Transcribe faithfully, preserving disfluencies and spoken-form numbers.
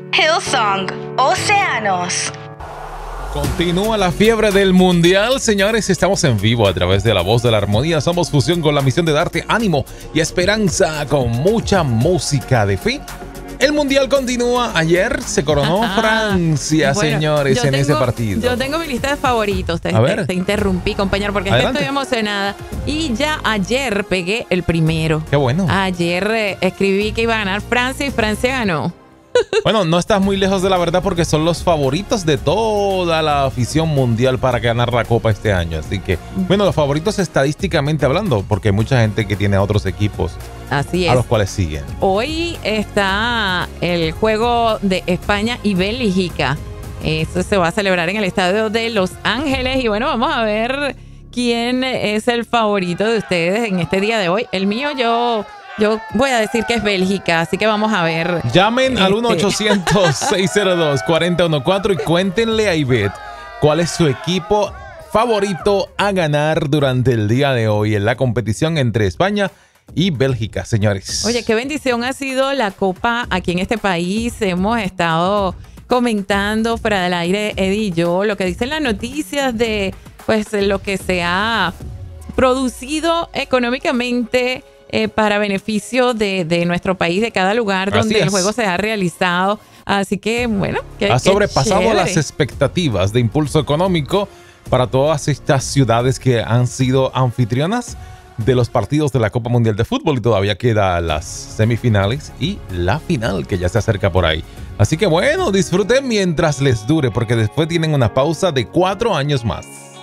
Hillsong, Océanos. Continúa la fiebre del mundial, señores. Estamos en vivo a través de La Voz de la Armonía. Somos Fusión con la misión de darte ánimo y esperanza con mucha música de fe. El mundial continúa. Ayer se coronó Ajá. Francia, bueno, señores, en tengo, ese partido. Yo tengo mi lista de favoritos. Te, a ver. te, te interrumpí, compañero, porque es que estoy emocionada. Y ya ayer pegué el primero. Qué bueno. Ayer eh, escribí que iba a ganar Francia y Francia ganó. Bueno, no estás muy lejos de la verdad porque son los favoritos de toda la afición mundial para ganar la Copa este año. Así que, bueno, los favoritos estadísticamente hablando, porque hay mucha gente que tiene otros equipos Así es. a los cuales siguen. Hoy está el juego de España y Bélgica. Eso se va a celebrar en el estadio de Los Ángeles. Y bueno, vamos a ver quién es el favorito de ustedes en este día de hoy. El mío, yo... Yo voy a decir que es Bélgica, así que vamos a ver. Llamen este. al uno ochocientos, seis cero dos, cuatro cero uno cuatro y cuéntenle a Ivette cuál es su equipo favorito a ganar durante el día de hoy en la competición entre España y Bélgica, señores. Oye, qué bendición ha sido la Copa aquí en este país. Hemos estado comentando fuera del aire, Eddie y yo, lo que dicen las noticias de pues lo que se ha producido económicamente Eh, para beneficio de, de nuestro país, de cada lugar donde el juego se ha realizado. Así que, bueno, que, ha sobrepasado chévere. las expectativas de impulso económico para todas estas ciudades que han sido anfitrionas de los partidos de la Copa Mundial de Fútbol y todavía queda las semifinales y la final que ya se acerca por ahí. Así que bueno, disfruten mientras les dure porque después tienen una pausa de cuatro años más.